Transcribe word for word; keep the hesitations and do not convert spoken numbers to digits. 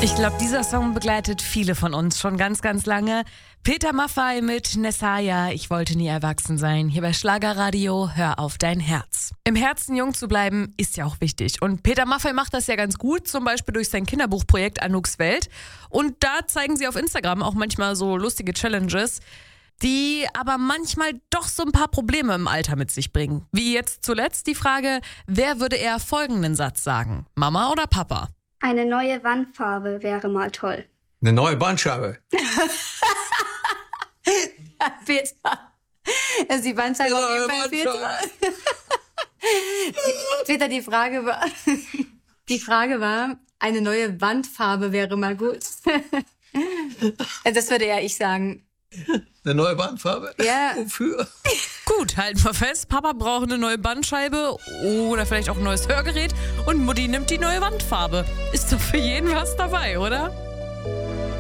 Ich glaube, dieser Song begleitet viele von uns schon ganz, ganz lange. Peter Maffay mit Nessaya, ich wollte nie erwachsen sein. Hier bei Schlagerradio, hör auf dein Herz. Im Herzen jung zu bleiben, ist ja auch wichtig. Und Peter Maffay macht das ja ganz gut, zum Beispiel durch sein Kinderbuchprojekt Anouks Welt. Und da zeigen sie auf Instagram auch manchmal so lustige Challenges, die aber manchmal doch so ein paar Probleme im Alter mit sich bringen. Wie jetzt zuletzt die Frage, wer würde eher folgenden Satz sagen? Mama oder Papa? Eine neue Wandfarbe wäre mal toll. Eine neue Bandscheibe. Peter. Das ist die Bandscheibe auf jeden Fall, Peter. Peter, die Frage war, die Frage war, eine neue Wandfarbe wäre mal gut. Das würde ja ich sagen. Eine neue Bandfarbe? Ja. Wofür? Gut, halten wir fest, Papa braucht eine neue Bandscheibe oder vielleicht auch ein neues Hörgerät und Mutti nimmt die neue Wandfarbe. Ist doch für jeden was dabei, oder?